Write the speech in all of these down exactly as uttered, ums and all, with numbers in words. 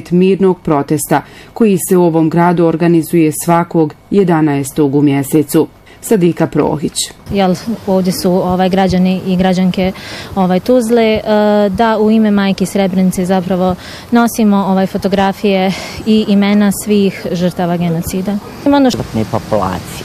pokret mirnog protesta koji se u ovom gradu organizuje svakog jedanaestog u mjesecu. Sadika Prohić. Jel, ovdje su ovaj, građani i građanke ovaj, Tuzle, da u ime Majki Srebrenice zapravo nosimo ovaj, fotografije i imena svih žrtava genocida. Ono što populacije.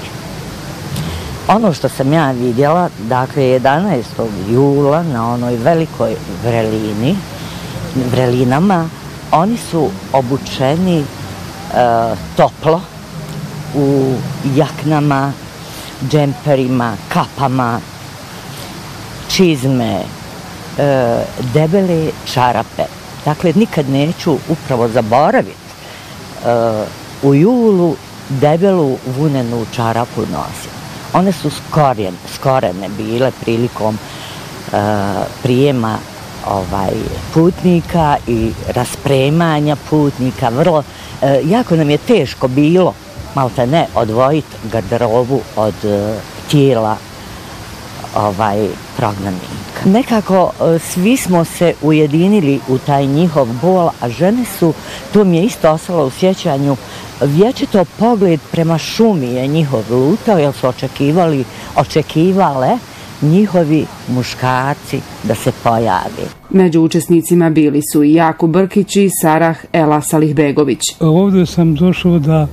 Ono što sam ja vidjela, dakle jedanaestog jula na onoj velikoj vrelini, vrelinama, oni su obučeni e, toplo u jaknama, džemperima, kapama, čizme, e, debele čarape. Dakle, nikad neću upravo zaboraviti e, u julu debelu vunenu čarapu nosim. One su skorjen, skorene bile prilikom e, prijema ovaj, putnika i raspremanja putnika. Vrlo, e, jako nam je teško bilo malte ne odvojiti garderobu od uh, tijela ovaj, prognanika. Nekako uh, svi smo se ujedinili u taj njihov bol, a žene su, to mi je isto ostalo u sjećanju, vječito pogled prema šumi je njihov lutao, jer su očekivali, očekivale njihovi muškarci da se pojave. Među učesnicima bili su i Jakub Brkić i Sarah Ela Salihbegović. Ovdje sam došao da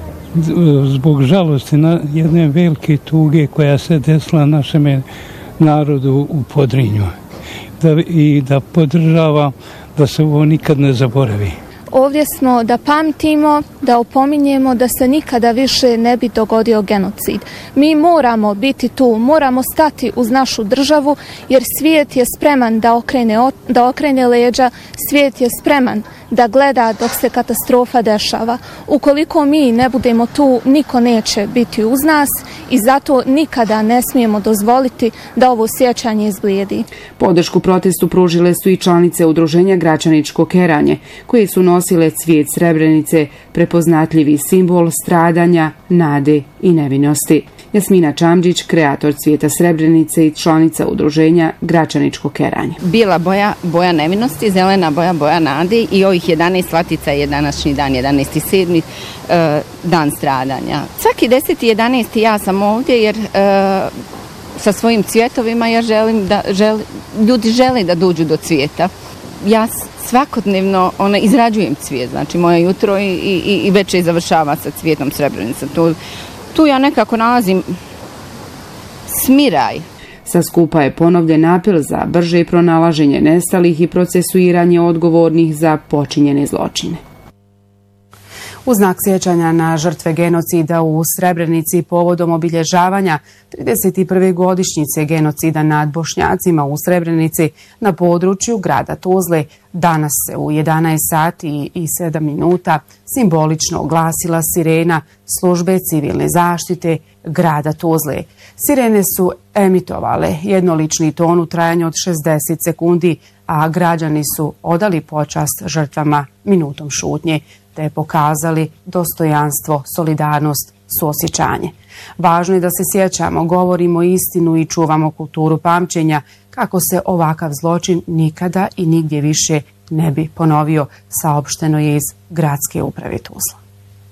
zbog žalosti na jedne velike tuge koja se desila našem narodu u Podrinju da, i da podržava da se ovo nikad ne zaboravi. Ovdje smo da pamtimo, da opominjemo da se nikada više ne bi dogodio genocid. Mi moramo biti tu, moramo stati uz našu državu jer svijet je spreman da okrene, da okrene leđa, svijet je spreman da gleda dok se katastrofa dešava. Ukoliko mi ne budemo tu, niko neće biti uz nas i zato nikada ne smijemo dozvoliti da ovo sjećanje izblijedi. Podršku protestu pružile su i članice udruženja Gračaničko keranje, koje su nosile cvijet Srebrenice, prepoznatljivi simbol stradanja, nade i nevinosti. Jasmina Čamđić, kreator cvijeta Srebrenice i članica udruženja Gračaničko keranje. Bijela boja, boja nevinosti, zelena boja, boja nade i ovih jedanaest latica je današnji dan, jedanaesti sedmi dan stradanja. Svaki deseti jedanaesti ja sam ovdje jer sa svojim cvjetovima ja želim da, žel, ljudi žele da dođu do cvijeta. Ja svakodnevno ona, izrađujem cvijet, znači moje jutro i, i, i večer završava sa cvijetom Srebrenica. Tu, tu ja nekako nalazim smiraj. Sa skupa je ponovljen apel za brže pronalaženje nestalih i procesuiranje odgovornih za počinjene zločine. U znak sjećanja na žrtve genocida u Srebrenici povodom obilježavanja trideset prve godišnjice genocida nad Bošnjacima u Srebrenici na području grada Tuzle danas se u jedanaest sati i sedam minuta simbolično oglasila sirena službe civilne zaštite grada Tuzle. Sirene su emitovale jednolični ton u trajanju od šezdeset sekundi, a građani su odali počast žrtvama minutom šutnje te pokazali dostojanstvo, solidarnost, suosjećanje. Važno je da se sjećamo, govorimo istinu i čuvamo kulturu pamćenja kako se ovakav zločin nikada i nigdje više ne bi ponovio, saopšteno je iz Gradske uprave Tuzla.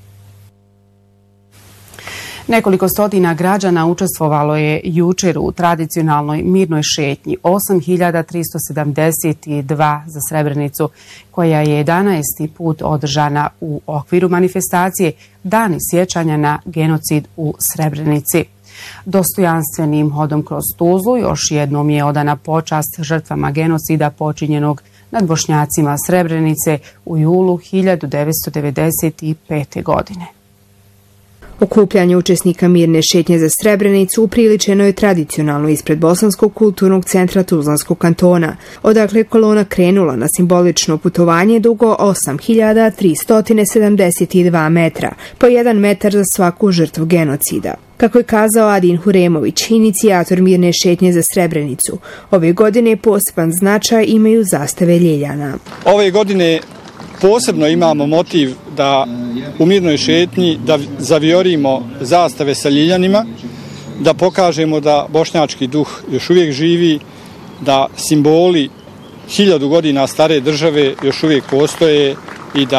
Nekoliko stotina građana učestvovalo je jučer u tradicionalnoj mirnoj šetnji osam hiljada tristo sedamdeset dva za Srebrenicu, koja je jedanaesti put održana u okviru manifestacije Dani sjećanja na genocid u Srebrenici. Dostojanstvenim hodom kroz Tuzlu još jednom je odana počast žrtvama genocida počinjenog nad Bošnjacima Srebrenice u julu hiljadu devetsto devedeset pete. godine. Okupljanje učesnika mirne šetnje za Srebrenicu upriličeno je tradicionalno ispred Bosanskog kulturnog centra Tuzlanskog kantona, odakle je kolona krenula na simbolično putovanje dugo osam hiljada tristo sedamdeset dva metra, po jedan metar za svaku žrtvu genocida. Kako je kazao Adin Huremović, inicijator mirne šetnje za Srebrenicu, ove godine poseban značaj imaju zastave ljeljana. Ove godine posebno imamo motiv da u mirnoj šetnji da zavijorimo zastave sa ljiljanima, da pokažemo da bošnjački duh još uvijek živi, da simboli hiljadu godina stare države još uvijek postoje i da